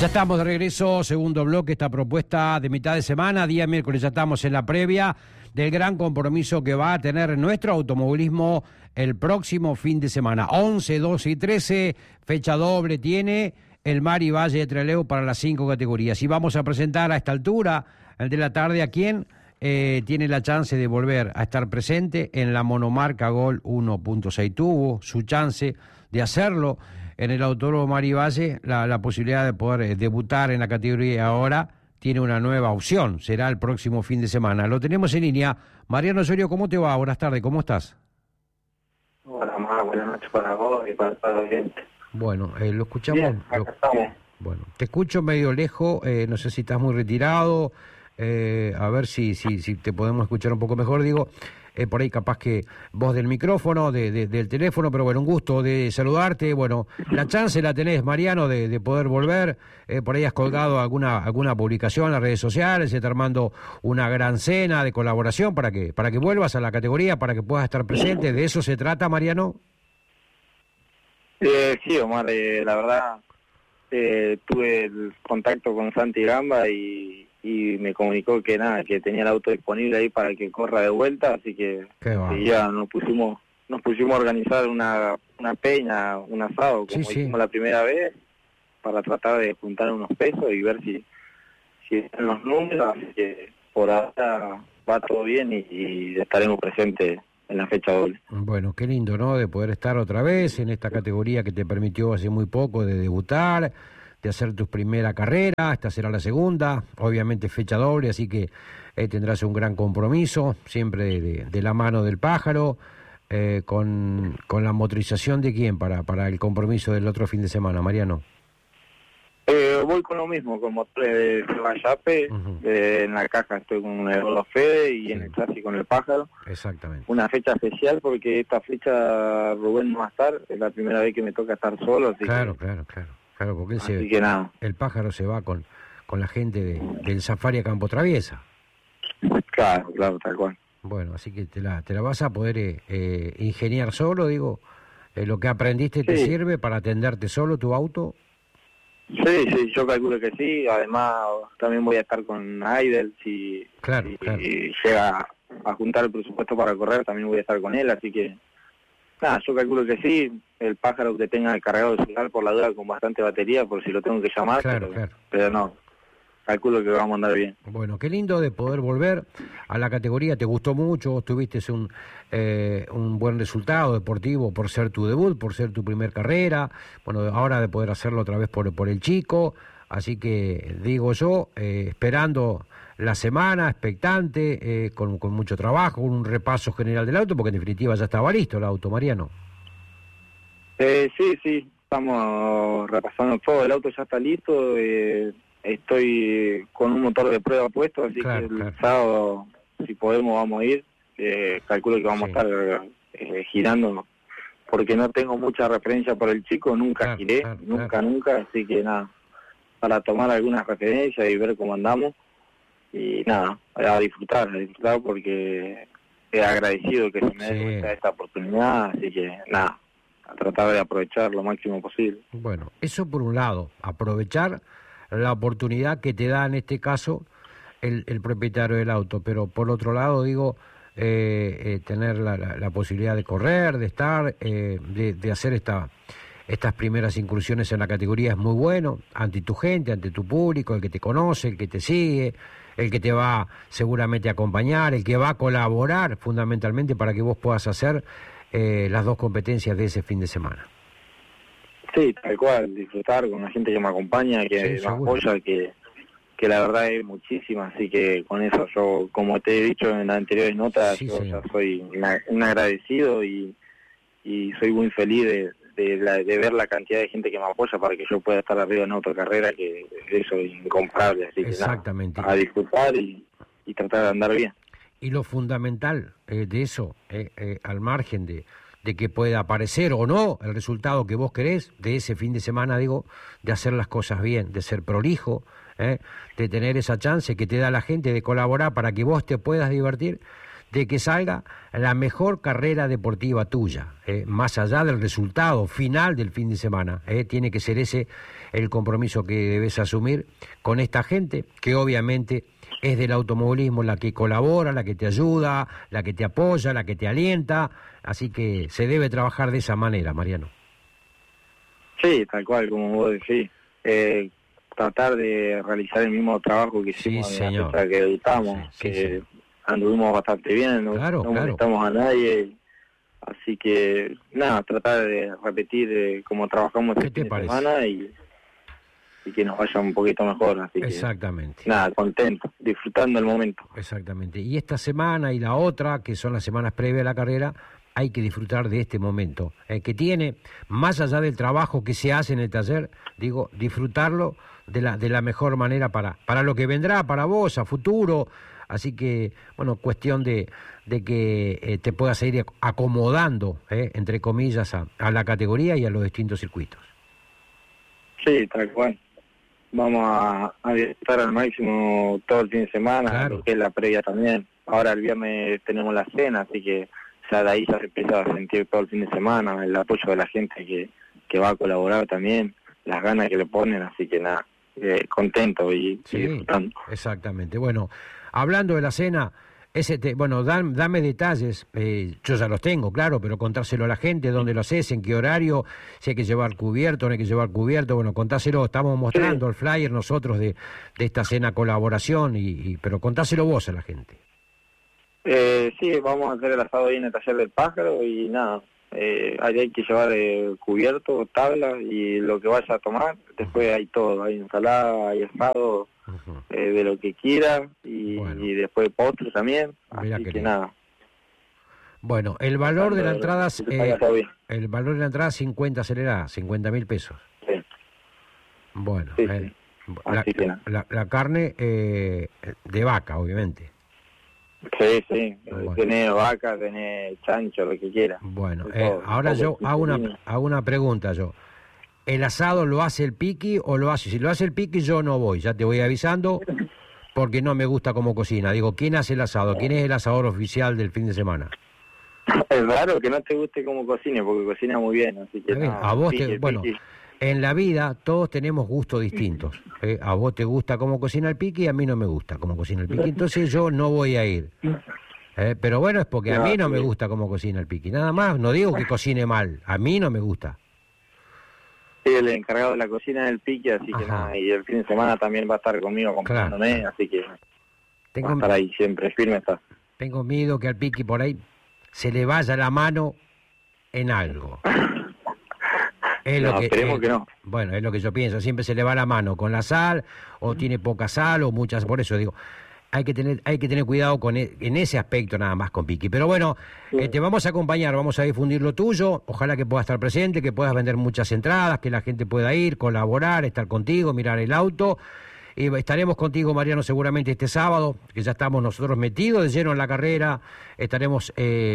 Ya estamos de regreso, segundo bloque, esta propuesta de mitad de semana, día miércoles, ya estamos en la previa del gran compromiso que va a tener nuestro automovilismo el próximo fin de semana. 11, 12 y 13, fecha doble tiene el Mari Valle de Trelew para las 5 categorías. Y vamos a presentar a esta altura de la tarde a quien tiene la chance de volver a estar presente en la monomarca Gol 1.6. Tuvo su chance de hacerlo en el Autódromo Mari Valle, la posibilidad de poder debutar en la categoría ahora tiene una nueva opción, será el próximo fin de semana. Lo tenemos en línea. Mariano Osorio, ¿cómo te va? Buenas tardes, ¿cómo estás? Hola, buenas noches para vos y para toda la oyente. Bueno, lo escuchamos. Bien, acá estamos. Bueno, te escucho medio lejos, no sé si estás muy retirado, a ver si te podemos escuchar un poco mejor, digo. Por ahí capaz que voz del micrófono, del teléfono, pero bueno, un gusto de saludarte. Bueno, la chance la tenés, Mariano, de poder volver. Por ahí has colgado alguna publicación en las redes sociales, se está armando una gran cena de colaboración para que vuelvas a la categoría, para que puedas estar presente. ¿De eso se trata, Mariano? Sí, Omar, la verdad, tuve el contacto con Santi Gamba y me comunicó que tenía el auto disponible ahí para que corra de vuelta, así que ya nos pusimos a organizar una peña, un asado, como hicimos la primera vez, para tratar de juntar unos pesos y ver si están los números, así que por ahora va todo bien y estaremos presentes en la fecha doble. Bueno, qué lindo, ¿no?, de poder estar otra vez en esta categoría que te permitió hace muy poco de debutar, de hacer tu primera carrera. Esta será la segunda, obviamente fecha doble, así que tendrás un gran compromiso, siempre de la mano del pájaro, con la motorización de quién para el compromiso del otro fin de semana, Mariano. Voy con lo mismo, con motores de Seba Yape, en la caja estoy con el Gordo Fede y en el chasis con el pájaro. Exactamente. Una fecha especial porque esta fecha Rubén no va a estar, es la primera vez que me toca estar solo, así Claro, que... Claro, porque el pájaro se va con la gente del Safari a Campo Traviesa. Claro, tal cual. Bueno, así que te la vas a poder ingeniar solo, digo, lo que aprendiste te sirve para atenderte solo tu auto. Sí, yo calculo que sí, además también voy a estar con Aidel, si llega a juntar el presupuesto para correr, también voy a estar con él, así que... yo calculo que sí, el pájaro que tenga cargado el celular por la duda con bastante batería, por si lo tengo que llamar, pero no, calculo que vamos a andar bien. Bueno, qué lindo de poder volver a la categoría, te gustó mucho, vos tuviste un buen resultado deportivo por ser tu debut, por ser tu primer carrera, bueno, ahora de poder hacerlo otra vez por el chico, así que digo yo, esperando la semana, expectante, con mucho trabajo, con un repaso general del auto, porque en definitiva ya estaba listo el auto, Mariano. Sí, estamos repasando todo, el auto ya está listo, estoy con un motor de prueba puesto, así que el sábado, si podemos, vamos a ir, calculo que vamos a estar girando, porque no tengo mucha referencia por el chico, nunca giré, nunca, así que para tomar algunas referencias y ver cómo andamos. Y a disfrutar porque he agradecido que se me dé esta oportunidad, así que a tratar de aprovechar lo máximo posible. Bueno, eso por un lado, aprovechar la oportunidad que te da en este caso el propietario del auto, pero por otro lado digo, tener la posibilidad de correr, de estar, de hacer estas primeras incursiones en la categoría es muy bueno, ante tu gente, ante tu público, el que te conoce, el que te sigue, el que te va seguramente a acompañar, el que va a colaborar fundamentalmente para que vos puedas hacer las dos competencias de ese fin de semana. Sí, tal cual, disfrutar con la gente que me acompaña, que me apoya, que la verdad es muchísima, así que con eso yo, como te he dicho en las anteriores notas, yo ya soy un agradecido y soy muy feliz de ver la cantidad de gente que me apoya para que yo pueda estar arriba en autocarrera, que eso es incomparable, así exactamente. Que a disfrutar y tratar de andar bien. Y lo fundamental de eso, al margen de que pueda aparecer o no el resultado que vos querés de ese fin de semana, digo, de hacer las cosas bien, de ser prolijo, de tener esa chance que te da la gente de colaborar para que vos te puedas divertir, de que salga la mejor carrera deportiva tuya, más allá del resultado final del fin de semana. Tiene que ser ese el compromiso que debes asumir con esta gente, que obviamente es del automovilismo la que colabora, la que te ayuda, la que te apoya, la que te alienta, así que se debe trabajar de esa manera, Mariano. Sí, tal cual, como vos decís. Tratar de realizar el mismo trabajo que hicimos en la fecha que debutamos, que anduvimos bastante bien, no molestamos a nadie, así que nada, tratar de repetir como trabajamos este fin de semana y que nos vaya un poquito mejor, así exactamente. Que nada, contento, disfrutando el momento. Exactamente, y esta semana y la otra, que son las semanas previas a la carrera, hay que disfrutar de este momento, que tiene, más allá del trabajo que se hace en el taller, digo, disfrutarlo de la mejor manera para lo que vendrá, para vos, a futuro. Así que, bueno, cuestión de que te puedas ir acomodando, entre comillas, a la categoría y a los distintos circuitos. Sí, tal cual. Vamos a disfrutar al máximo todo el fin de semana, lo que es la previa también. Ahora el viernes tenemos la cena, así que ya de ahí ya se empieza a sentir todo el fin de semana, el apoyo de la gente que va a colaborar también, las ganas que le ponen, así que nada, contento y disfrutando. Exactamente. Bueno, hablando de la cena, dame detalles, yo ya los tengo, claro, pero contárselo a la gente, dónde lo haces, en qué horario, si hay que llevar cubierto, no hay que llevar cubierto, bueno, contáselo, estamos mostrando el flyer nosotros de esta cena colaboración, pero contáselo vos a la gente. Sí, vamos a hacer el asado ahí en el taller del pájaro y nada, ahí hay que llevar cubierto, tabla y lo que vaya a tomar, después hay todo, hay ensalada, hay asado, de lo que quiera y después postre también, así que nada. Bueno, el valor de la entrada el valor de la entrada 50.000 pesos. Sí. Bueno, sí. La carne de vaca, obviamente. Sí, tenés vaca, tenés chancho, lo que quieras. Bueno, ahora yo hago una pregunta yo. ¿El asado lo hace el Piqui o lo hace? Si lo hace el Piqui yo no voy, ya te voy avisando, porque no me gusta cómo cocina. Digo, ¿quién hace el asado? ¿Quién es el asador oficial del fin de semana? Es raro que no te guste cómo cocine, porque cocina muy bien, así que no, a vos Piqui. En la vida todos tenemos gustos distintos. A vos te gusta cómo cocina el Piqui y a mí no me gusta cómo cocina el Piqui. Entonces yo no voy a ir. Pero bueno, es porque a mí no me gusta cómo cocina el Piqui. Nada más, no digo que cocine mal. A mí no me gusta. Sí, el encargado de la cocina del Piqui, así que nada. Y el fin de semana también va a estar conmigo acompañándome, así que va a estar ahí siempre, firme está. Tengo miedo que al Piqui por ahí se le vaya la mano en algo. Esperemos que no. Bueno, es lo que yo pienso, siempre se le va la mano con la sal, o tiene poca sal, o muchas, por eso digo, hay que tener cuidado en ese aspecto nada más con Piqui. Pero bueno, te vamos a acompañar, vamos a difundir lo tuyo, ojalá que puedas estar presente, que puedas vender muchas entradas, que la gente pueda ir, colaborar, estar contigo, mirar el auto. Y estaremos contigo, Mariano, seguramente este sábado, que ya estamos nosotros metidos de lleno en la carrera, estaremos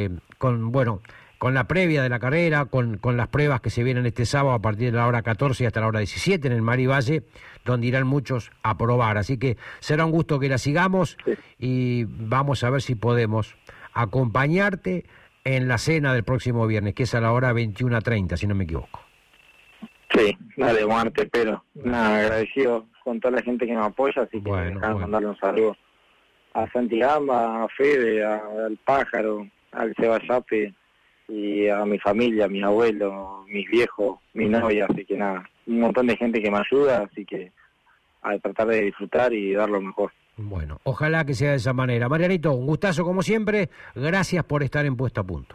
con la previa de la carrera, con las pruebas que se vienen este sábado a partir de la hora 14 hasta la hora 17 en el Mar y Valle, donde irán muchos a probar. Así que será un gusto que la sigamos y vamos a ver si podemos acompañarte en la cena del próximo viernes, que es a la hora 21:30, si no me equivoco. Sí, dale, Omar, te espero. Nada, agradecido con toda la gente que nos apoya, así que mandarle un saludo a Santi Gamba, a Fede, al Pájaro, al Seba Yape, y a mi familia, a mis abuelos, mis viejos, mi novia, así que nada, un montón de gente que me ayuda, así que a tratar de disfrutar y dar lo mejor. Bueno, ojalá que sea de esa manera. Marianito, un gustazo como siempre, gracias por estar en Puesto a Punto.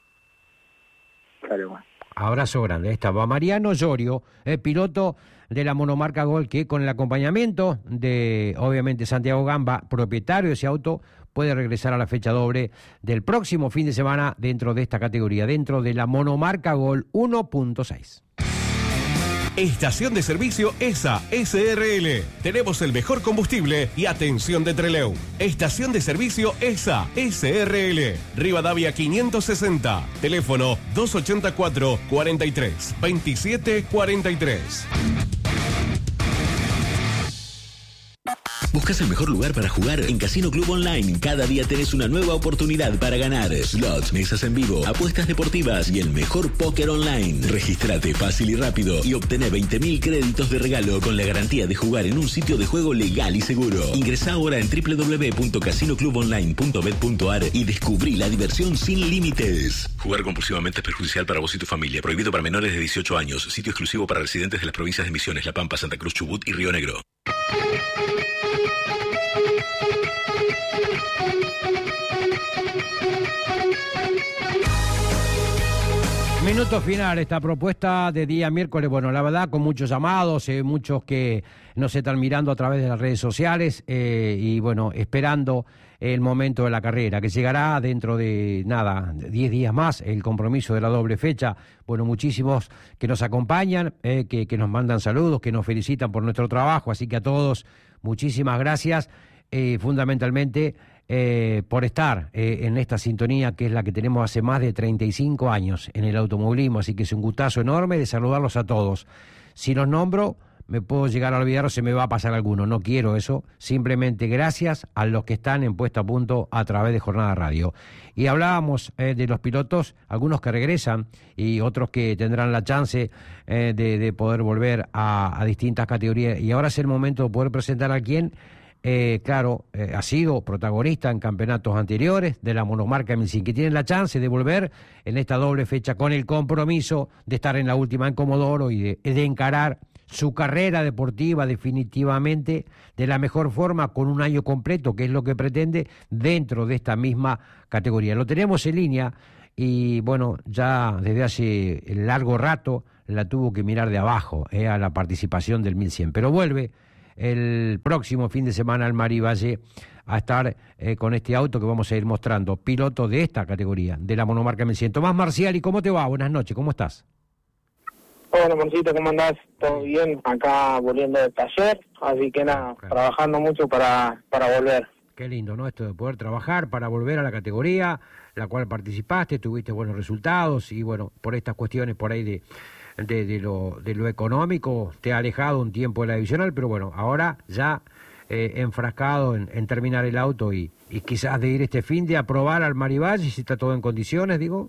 Dale, bueno. Abrazo grande. Ahí estaba Mariano Llorio, piloto de la monomarca Gol, que con el acompañamiento de, obviamente, Santiago Gamba, propietario de ese auto, puede regresar a la fecha doble del próximo fin de semana dentro de esta categoría, dentro de la monomarca Gol 1.6. Estación de servicio ESA SRL. Tenemos el mejor combustible y atención de Trelew. Estación de servicio ESA SRL. Rivadavia 560. Teléfono 284 43 27 43. ¿Buscas el mejor lugar para jugar? En Casino Club Online, cada día tenés una nueva oportunidad para ganar. Slots, mesas en vivo, apuestas deportivas y el mejor póker online. Regístrate fácil y rápido y obtené 20.000 créditos de regalo con la garantía de jugar en un sitio de juego legal y seguro. Ingresá ahora en www.casinoclubonline.bet.ar y descubrí la diversión sin límites. Jugar compulsivamente es perjudicial para vos y tu familia. Prohibido para menores de 18 años. Sitio exclusivo para residentes de las provincias de Misiones, La Pampa, Santa Cruz, Chubut y Río Negro. Minuto final, esta propuesta de día miércoles, bueno, la verdad con muchos llamados, muchos que nos están mirando a través de las redes sociales y bueno, esperando el momento de la carrera, que llegará dentro de 10 días más, el compromiso de la doble fecha. Bueno, muchísimos que nos acompañan, que nos mandan saludos, que nos felicitan por nuestro trabajo, así que a todos muchísimas gracias, fundamentalmente por estar en esta sintonía que es la que tenemos hace más de 35 años en el automovilismo, así que es un gustazo enorme de saludarlos a todos. Si los nombro, me puedo llegar a olvidar o se me va a pasar alguno, no quiero eso, simplemente gracias a los que están en Puesto a Punto a través de Jornada Radio. Y hablábamos de los pilotos, algunos que regresan y otros que tendrán la chance de poder volver a distintas categorías, y ahora es el momento de poder presentar a quien ha sido protagonista en campeonatos anteriores de la monomarca 1100, que tienen la chance de volver en esta doble fecha con el compromiso de estar en la última en Comodoro y de encarar su carrera deportiva definitivamente de la mejor forma, con un año completo, que es lo que pretende dentro de esta misma categoría. Lo tenemos en línea y bueno, ya desde hace largo rato la tuvo que mirar de abajo a la participación del 1100, pero vuelve el próximo fin de semana al Mari Valle a estar con este auto que vamos a ir mostrando, piloto de esta categoría, de la monomarca 1100. Tomás Marciali, ¿cómo te va? Buenas noches, ¿cómo estás? Hola, Moncito, ¿cómo andás? ¿Todo bien? Acá volviendo del taller, así que nada, claro, trabajando mucho para volver. Qué lindo, ¿no? Esto de poder trabajar para volver a la categoría, la cual participaste, tuviste buenos resultados y bueno, por estas cuestiones por ahí de lo económico, te ha alejado un tiempo de la divisional, pero bueno, ahora ya enfrascado en terminar el auto y quizás de ir este fin de a probar al Mari Valle, si está todo en condiciones, digo.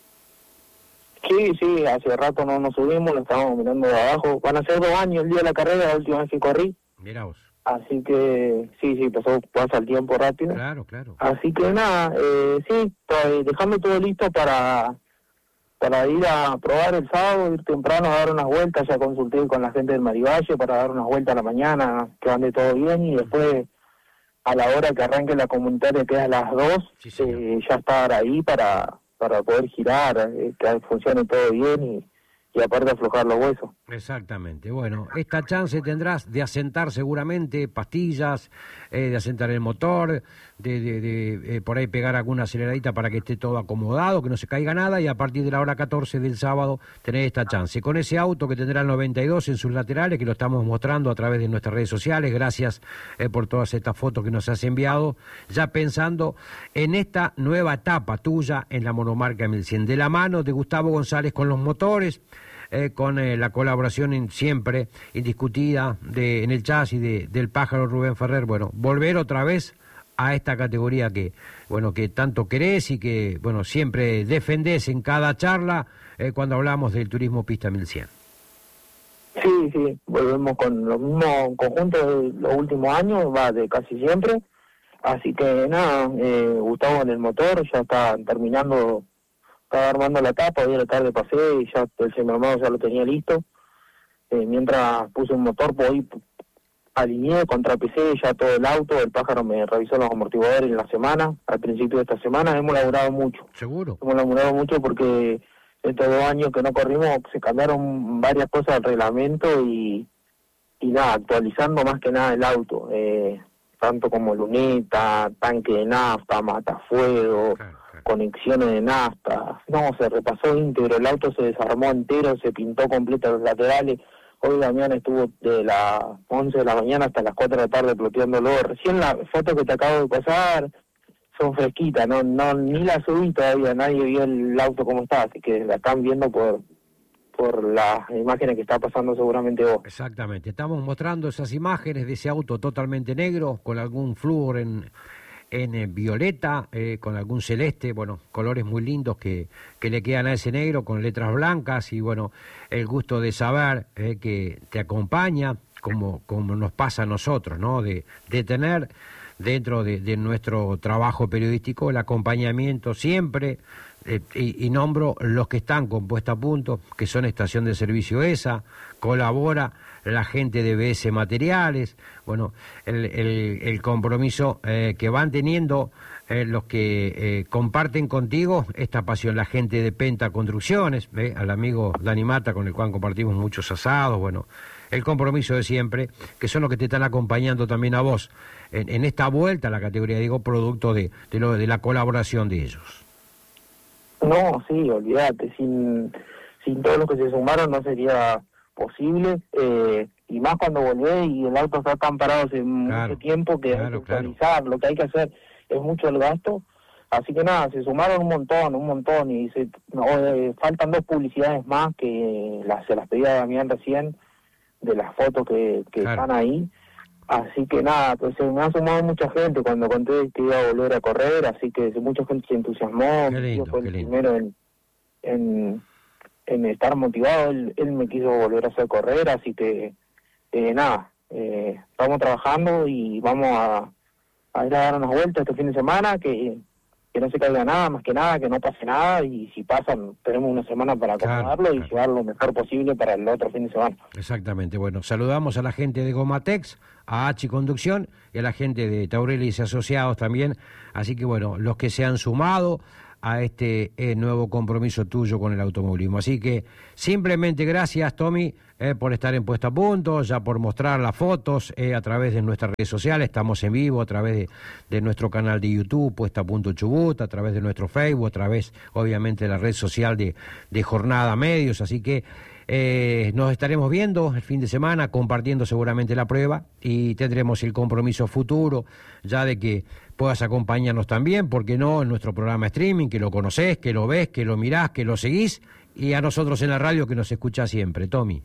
Sí, hace rato no nos subimos, lo estábamos mirando de abajo. Van a ser 2 años el día de la carrera, la última vez que corrí. Mirá vos. Así que sí, pasa el tiempo rápido. Claro. Así que nada, dejando todo listo para ir a probar el sábado, ir temprano a dar unas vueltas. Ya consulté con la gente del Mari Valle para dar unas vueltas a la mañana, que ande todo bien, y después a la hora que arranque la comunitaria, que es a las 2, ya estar ahí para poder girar, que funcione todo bien y aparte aflojar los huesos. Exactamente. Bueno, esta chance tendrás de asentar seguramente pastillas, de asentar el motor, de por ahí pegar alguna aceleradita para que esté todo acomodado, que no se caiga nada, y a partir de la hora 14 del sábado tenés esta chance. Con ese auto que tendrá el 92 en sus laterales, que lo estamos mostrando a través de nuestras redes sociales, gracias por todas estas fotos que nos has enviado, ya pensando en esta nueva etapa tuya en la monomarca 1100, de la mano de Gustavo González con los motores, con la colaboración siempre indiscutida en el chasis del pájaro Rubén Ferrer. Bueno, volver otra vez a esta categoría que tanto querés y que siempre defendés en cada charla cuando hablamos del turismo pista 1100. Sí, volvemos con los mismos conjuntos de los últimos años, va de casi siempre. Así que nada, Gustavo en el motor ya está terminando. Estaba armando la tapa, hoy a la tarde pasé y ya el semiarmado ya lo tenía listo. Mientras puse un motor, pues hoy alineé, contrapesé ya todo el auto. El pájaro me revisó los amortiguadores en la semana, al principio de esta semana. Hemos laburado mucho. ¿Seguro? Hemos laburado mucho porque estos 2 años que no corrimos se cambiaron varias cosas del reglamento y nada, actualizando más que nada el auto. Tanto como luneta, tanque de nafta, matafuego, conexiones de nafta. No, se repasó íntegro, el auto se desarmó entero, se pintó completo los laterales. Hoy Damián estuvo de las 11 de la mañana hasta las 4 de la tarde ploteándolo. Recién la foto que te acabo de pasar son fresquitas, no ni la subí todavía, nadie vio el auto como está, así que la están viendo por por las imágenes que está pasando seguramente vos. Exactamente, estamos mostrando esas imágenes de ese auto totalmente negro, con algún flúor en violeta, con algún celeste, bueno, colores muy lindos que le quedan a ese negro, con letras blancas, y bueno, el gusto de saber que te acompaña, como nos pasa a nosotros, ¿no? De tener dentro de nuestro trabajo periodístico el acompañamiento siempre, y nombro los que están con Puesta a Punto, que son Estación de Servicio ESA, colabora la gente de BS Materiales, bueno, el compromiso que van teniendo los que comparten contigo esta pasión, la gente de Penta Construcciones, al amigo Dani Mata, con el cual compartimos muchos asados, bueno, el compromiso de siempre, que son los que te están acompañando también a vos en esta vuelta a la categoría, digo, producto de la colaboración de ellos. No, sí, olvídate, sin todos los que se sumaron no sería posible, y más cuando volvés y el auto está tan parado hace mucho tiempo que hay que actualizar, lo que hay que hacer es mucho el gasto, así que nada, se sumaron un montón, y faltan 2 publicidades más que se las pedí a Damián recién, de las fotos que están ahí, así que nada, pues se me ha sumado mucha gente cuando conté que iba a volver a correr, así que mucha gente se entusiasmó. Qué lindo, fue el primero en estar motivado, él me quiso volver a hacer correr, así que nada, estamos trabajando y vamos a ir a dar unas vueltas este fin de semana, que no se caiga nada, más que nada, que no pase nada, y si pasan, tenemos una semana para acomodarlo y llevar lo mejor posible para el otro fin de semana. Exactamente, bueno, saludamos a la gente de Gomatex, a H Conducción y a la gente de Taurelis y Asociados también, así que bueno, los que se han sumado a este nuevo compromiso tuyo con el automovilismo. Así que simplemente gracias, Tommy, por estar en Puesta a Punto, ya por mostrar las fotos a través de nuestras redes sociales. Estamos en vivo a través de nuestro canal de YouTube, Puesta a Punto Chubut, a través de nuestro Facebook, a través, obviamente, de la red social de Jornada Medios. Así que nos estaremos viendo el fin de semana, compartiendo seguramente la prueba, y tendremos el compromiso futuro ya de que puedas acompañarnos también, porque no, en nuestro programa streaming, que lo conocés, que lo ves, que lo mirás, que lo seguís, y a nosotros en la radio que nos escucha siempre. Tommy.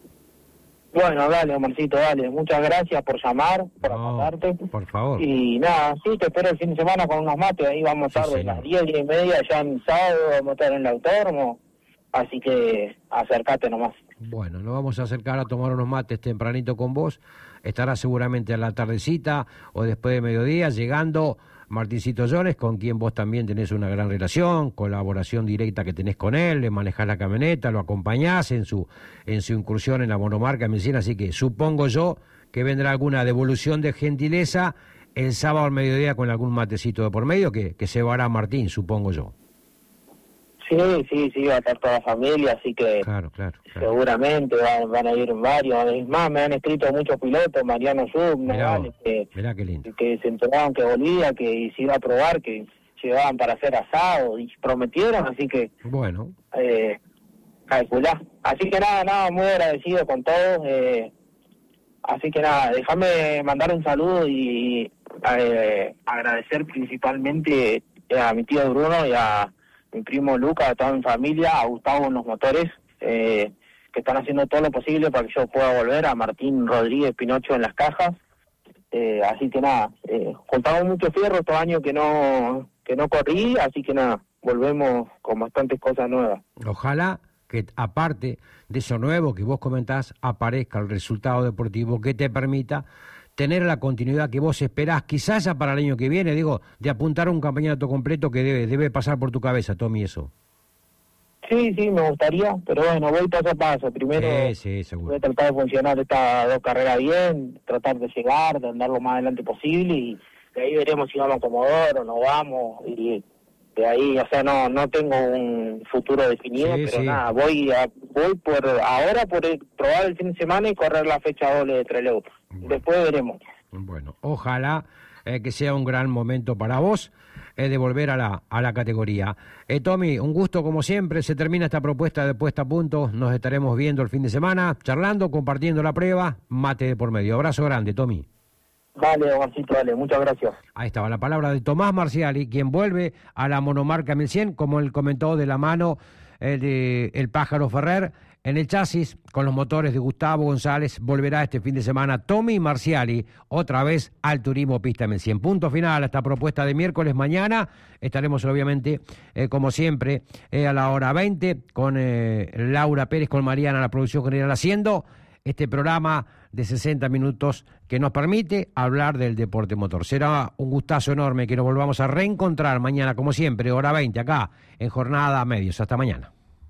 Bueno, dale, Omarcito, dale. Muchas gracias por llamar, por acordarte. Por favor. Y nada, sí, te espero el fin de semana con unos mates. Ahí vamos a estar de las 10:30, ya en sábado, vamos a estar en el autódromo. Así que acércate nomás. Bueno, nos vamos a acercar a tomar unos mates tempranito con vos. Estará seguramente a la tardecita o después de mediodía llegando Martincito Jones, con quien vos también tenés una gran relación, colaboración directa que tenés con él, le manejás la camioneta, lo acompañás en su incursión en la monomarca Milcén, así que supongo yo que vendrá alguna devolución de gentileza el sábado al mediodía con algún matecito de por medio que se llevará Martín, supongo yo. Sí, va a estar toda la familia, así que claro. seguramente van a ir varios. Es más, me han escrito muchos pilotos, Mariano Sub, mirá qué lindo. Que se enteraron que volvía, que se iba a probar, que llevaban para hacer asado, y prometieron, así que bueno, calculá. Así que nada, muy agradecido con todos. Así que nada, déjame mandar un saludo y agradecer principalmente a mi tío Bruno y a mi primo Luca, a toda mi familia, a Gustavo en los motores, que están haciendo todo lo posible para que yo pueda volver, a Martín Rodríguez Pinocho en las cajas. Así que nada, juntamos mucho fierro estos años que no corrí, así que nada, volvemos con bastantes cosas nuevas. Ojalá que aparte de eso nuevo que vos comentás, aparezca el resultado deportivo que te permita tener la continuidad que vos esperás, quizás ya para el año que viene, digo, de apuntar a un campeonato completo que debe pasar por tu cabeza, Tommy, eso. Sí, me gustaría, pero bueno, voy paso a paso. Primero seguro. Voy a tratar de funcionar estas 2 carreras bien, tratar de llegar, de andar lo más adelante posible, y de ahí veremos si vamos a Comodoro o no vamos, y de ahí, o sea, no tengo un futuro definido, pero nada, voy por ahora por probar el fin de semana y correr la fecha doble de Trelew. Bueno. Después veremos. Bueno, ojalá que sea un gran momento para vos de volver a la categoría. Tommy, un gusto como siempre. Se termina esta propuesta de Puesta a Punto. Nos estaremos viendo el fin de semana, charlando, compartiendo la prueba, mate de por medio. Abrazo grande, Tommy. Dale, Juancito, dale, muchas gracias. Ahí estaba la palabra de Tomás Marciali, quien vuelve a la monomarca 1100, como él comentó, de la mano de el Pájaro Ferrer, En el chasis, con los motores de Gustavo González, volverá este fin de semana Tommy Marciali, otra vez al Turismo Pista M100. Punto final a esta propuesta de miércoles. Mañana estaremos, obviamente, como siempre, a la hora 20, con Laura Pérez, con Mariana, la producción general, haciendo este programa de 60 minutos que nos permite hablar del deporte motor. Será un gustazo enorme que nos volvamos a reencontrar mañana, como siempre, hora 20, acá, en Jornada Medios. Hasta mañana.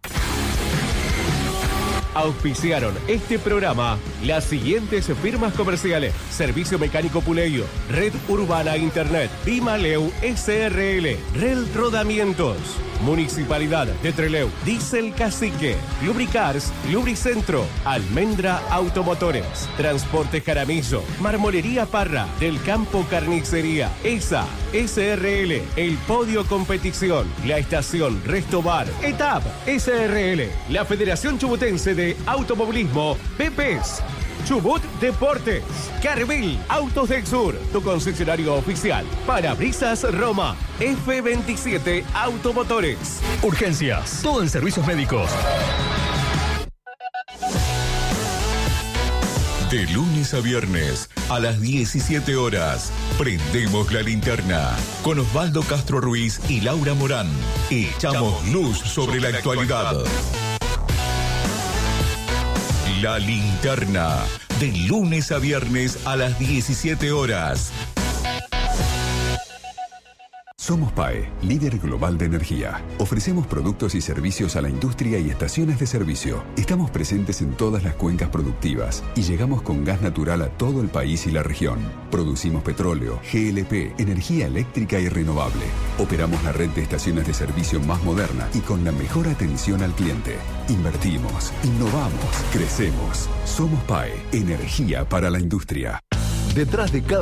Auspiciaron este programa las siguientes firmas comerciales: Servicio Mecánico Puleyo, Red Urbana Internet, Bimaleu SRL, Rel Rodamientos, Municipalidad de Trelew, Diesel Cacique, Lubricars, Lubricentro, Almendra Automotores, Transporte Jaramillo, Marmolería Parra, Del Campo Carnicería, ESA, SRL, El Podio Competición, la Estación Resto Bar, ETAP, SRL, la Federación Chubutense de Automovilismo, PEPES, Chubut Deportes, Carvil Autos del Sur, tu concesionario oficial, Parabrisas Roma, F27 Automotores. Urgencias, todo en servicios médicos. De lunes a viernes, a las 17 horas, prendemos la linterna con Osvaldo Castro Ruiz y Laura Morán. Echamos luz sobre la actualidad. La linterna, de lunes a viernes a las 17 horas. Somos PAE, líder global de energía. Ofrecemos productos y servicios a la industria y estaciones de servicio. Estamos presentes en todas las cuencas productivas y llegamos con gas natural a todo el país y la región. Producimos petróleo, GLP, energía eléctrica y renovable. Operamos la red de estaciones de servicio más moderna y con la mejor atención al cliente. Invertimos, innovamos, crecemos. Somos PAE, energía para la industria. Detrás de cada